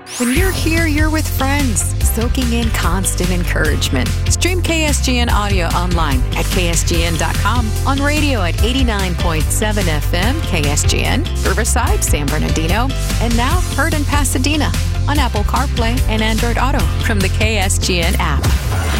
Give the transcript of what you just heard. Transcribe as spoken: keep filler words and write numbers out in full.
When you're here, you're with friends, soaking in constant encouragement. Stream K S G N audio online at K S G N dot com, on radio at eighty-nine point seven F M K S G N, Riverside, San Bernardino, and now heard in Pasadena on Apple CarPlay and Android Auto from the K S G N app.